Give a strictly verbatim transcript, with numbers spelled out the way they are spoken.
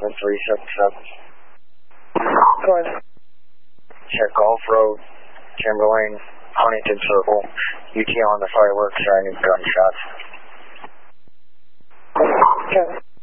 seven three seven seven. Go ahead. Check Golf Road, Timberlane, Huntington Circle, U T on the fireworks, hearing gunshots. Okay.